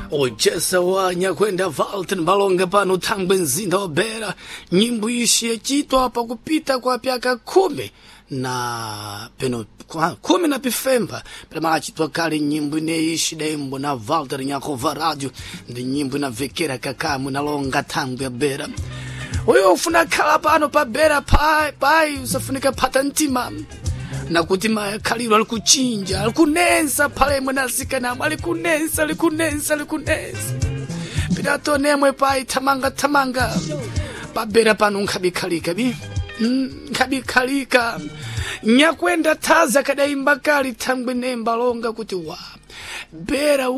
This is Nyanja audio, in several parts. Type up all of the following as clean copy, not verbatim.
Ojesa wa Nyakwenda Valten balonga pano Thangwe mzinda wa Beira. Nyimbo ishi yachitwa pa kupita kwa pyaka 10 na peno 10 na pifemba pema achitwa kale nyimbo ineishi daimbo na Valter Nyakova Radio ndi nyimbo na vekera kakamu na longa Thangwe ya Beira. Uyo ufuna kala pano pa Beira pai usafunika pata ntima na kutima kaliro alikuchinja alikunensa pale mwanasikanamo alikunensa pidato nemwe pai tamanga pa Beira pano nkhabikalika nkhabikalika Nyakwenda taza kadaimba kali Thangwe nemba longa kuti wa Beira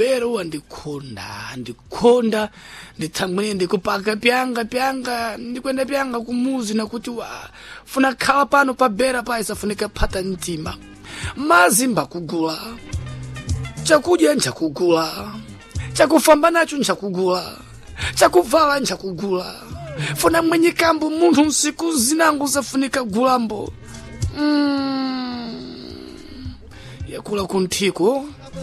ndikonda ndithangwe ndikupaka pyanga ndikwenda pyanga kumuzi na kuti wa funa khala pano pa Beira pa isafunika phata ntima mazimba kugula chakudya nchakugula chakufamba nacho nchakugula chakuvala nchakugula funa mwenye kambu munthu nsiku zinangu zafunika gulambo yakula kuntiko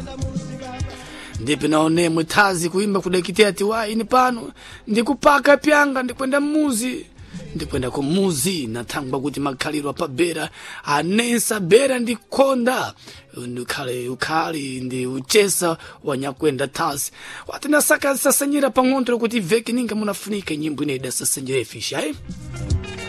ndipo naone mutazi kuimba kudakitia tiwa ini pano ndikupaka pyanga ndikwenda muzi ndikwenda kumuzi na Thangwe kuti makhalirwa pa Beira anensa Beira ndikonda ukhali ndi uchesa wa Nyakwenda tazi watina saka sasanyira pang'ontho kuti veki ninga munafunika nyimbo ine idasasanyira ifisha